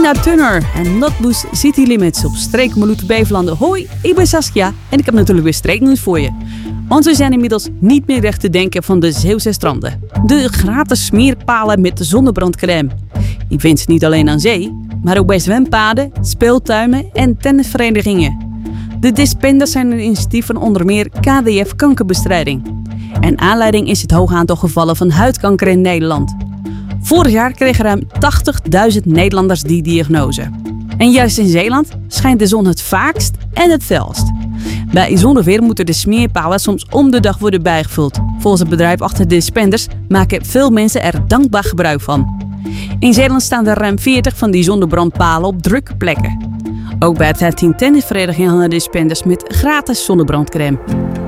Tina Turner en Not Boost City Limits op Streek Meloet Bevelanden. Hoi, ik ben Saskia en ik heb natuurlijk weer streeknieuws voor je. Want we zijn inmiddels niet meer weg te denken van de Zeeuwse stranden. De gratis smeerpalen met zonnebrandcrème. Die vindt ze niet alleen aan zee, maar ook bij zwempaden, speeltuinen en tennisverenigingen. De dispenders zijn een initiatief van onder meer KWF Kankerbestrijding. En aanleiding is het hoge aantal gevallen van huidkanker in Nederland. Vorig jaar kregen ruim 80.000 Nederlanders die diagnose. En juist in Zeeland schijnt de zon het vaakst en het felst. Bij zonneweer moeten de smeerpalen soms om de dag worden bijgevuld. Volgens het bedrijf achter de dispenders maken veel mensen er dankbaar gebruik van. In Zeeland staan er ruim 40 van die zonnebrandpalen op drukke plekken. Ook bij het 10 tennisverenigingen hangen dispenders met gratis zonnebrandcrème.